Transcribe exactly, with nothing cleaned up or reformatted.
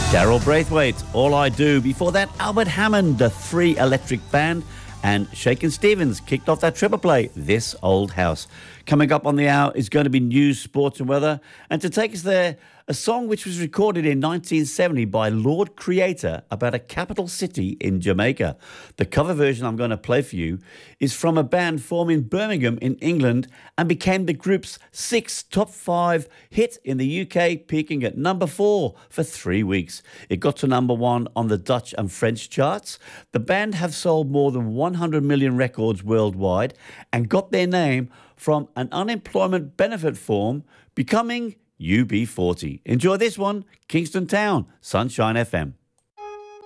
Daryl Braithwaite, All I Do. Before that, Albert Hammond, the Three Electric Band. And Shakin' Stevens kicked off that triple play, This Old House. Coming up on the hour is going to be news, sports and weather. And to take us there, a song which was recorded in nineteen seventy by Lord Creator about a capital city in Jamaica. The cover version I'm going to play for you is from a band formed in Birmingham in England and became the group's sixth top five hit in the U K, peaking at number four for three weeks. It got to number one on the Dutch and French charts. The band have sold more than one hundred million records worldwide and got their name from an unemployment benefit form, becoming U B forty. Enjoy this one, Kingston Town, Sunshine F M.